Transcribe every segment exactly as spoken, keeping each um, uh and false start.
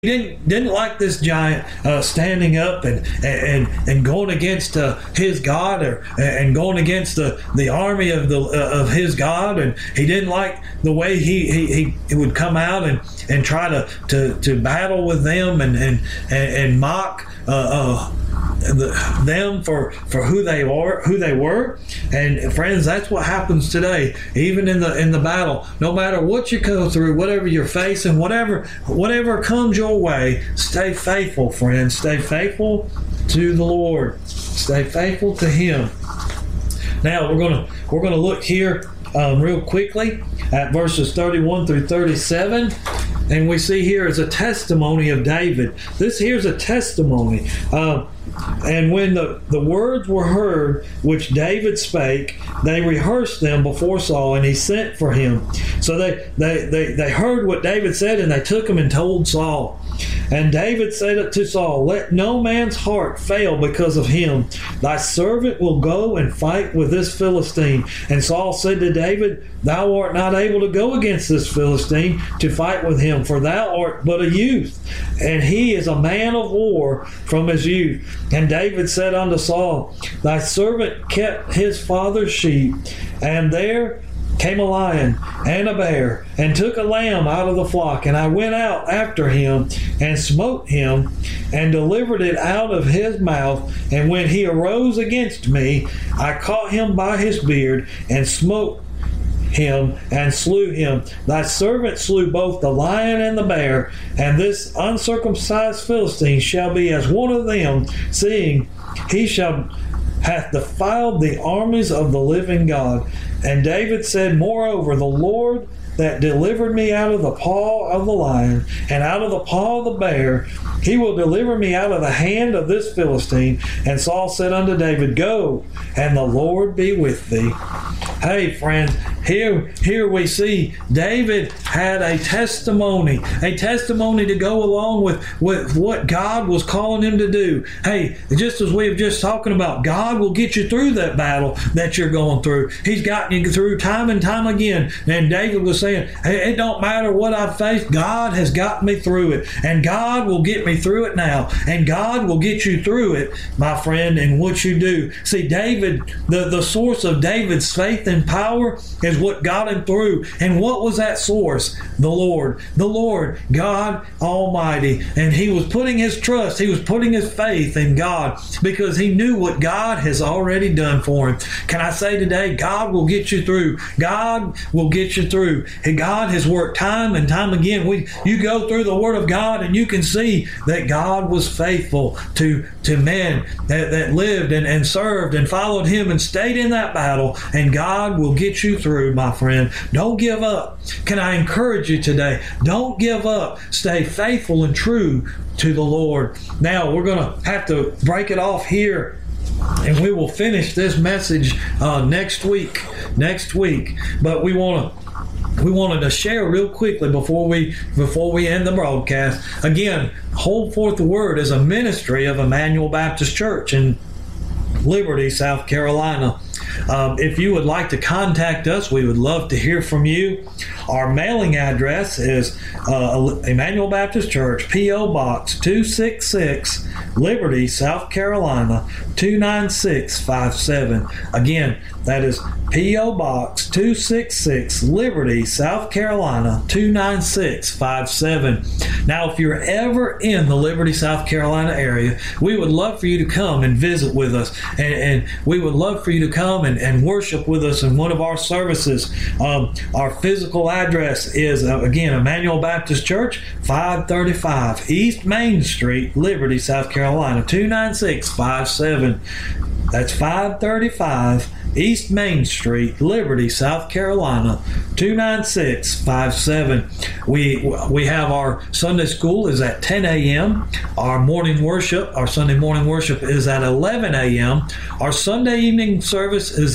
didn't didn't like this giant uh, standing up and and and going against uh, his God, or and going against the, the army of the uh, of his God, and he didn't like the way he he, he would come out and, and try to, to, to battle with them and and and, and mock uh, uh, the, them for, for who they are, who they were. And friends, that's what happens today, even in the in the battle. No matter what you go through, whatever you're facing, whatever whatever comes your way, stay faithful, friends. Stay faithful to the Lord. Stay faithful to Him. Now we're gonna we're gonna look here um, real quickly at verses thirty-one through thirty-seven. And we see here is a testimony of David. This here's a testimony. Uh, and when the, the words were heard which David spake, they rehearsed them before Saul, and he sent for him. So they, they, they, they heard what David said, and they took him and told Saul. And David said to Saul, let no man's heart fail because of him. Thy servant will go and fight with this Philistine. And Saul said to David, thou art not able to go against this Philistine to fight with him, for thou art but a youth, and he is a man of war from his youth. And David said unto Saul, thy servant kept his father's sheep, and there came a lion and a bear, and took a lamb out of the flock, and I went out after him, and smote him, and delivered it out of his mouth. And when he arose against me, I caught him by his beard, and smote him, and slew him. Thy servant slew both the lion and the bear, and this uncircumcised Philistine shall be as one of them, seeing he shall hath defiled the armies of the living God. And David said, moreover, the Lord that delivered me out of the paw of the lion and out of the paw of the bear, he will deliver me out of the hand of this Philistine. And Saul said unto David, go, and the Lord be with thee. Hey, friends, here, here we see David had a testimony, a testimony to go along with, with what God was calling him to do. Hey, just as we have just talking about, God will get you through that battle that you're going through. He's gotten you through time and time again. And David was saying, hey, it don't matter what I've faced, God has got me through it. And God will get me through it now. And God will get you through it, my friend, in what you do. See, David, the, the source of David's faith and power is what got him through. And what was that source? The Lord. The Lord, God Almighty. And he was putting his trust, he was putting his faith in God, because he knew what God has already done for him. Can I say today, God will get you through. God will get you through. And God has worked time and time again. We, you go through the Word of God and you can see that God was faithful to, to men that, that lived and, and served and followed him and stayed in that battle. And God will get you through, my friend. Don't give up. Can I encourage you today? Don't give up. Stay faithful and true to the Lord. Now, we're going to have to break it off here, and we will finish this message uh, next week. Next week. But we want to We wanted to share real quickly before we before we end the broadcast. Again, Hold Forth the Word is a ministry of Emmanuel Baptist Church in Liberty, South Carolina. Um, if you would like to contact us, we would love to hear from you. Our mailing address is uh, Emmanuel Baptist Church, P O Box two sixty-six, Liberty, South Carolina, two nine six five seven. Again, that is P O Box two sixty-six, Liberty, South Carolina, two nine six five seven. Now, if you're ever in the Liberty, South Carolina area, we would love for you to come and visit with us. And, and we would love for you to come and, and worship with us in one of our services. Um, our physical address is, uh, again, Emmanuel Baptist Church, five thirty-five East Main Street, Liberty, South Carolina, two nine six five seven. That's five thirty-five East Main Street, Liberty, South Carolina, two nine six five seven. We we have our Sunday school is at ten a.m. Our morning worship, our Sunday morning worship is at eleven a.m. Our Sunday evening service is at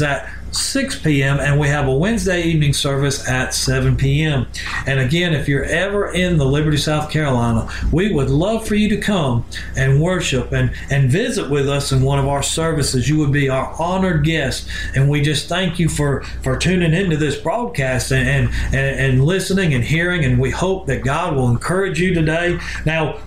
six p.m. and we have a Wednesday evening service at seven p.m. And again, if you're ever in the Liberty, South Carolina, we would love for you to come and worship and, and visit with us in one of our services. You would be our honored guest, and we just thank you for, for tuning into this broadcast and, and, and listening and hearing, and we hope that God will encourage you today. Now,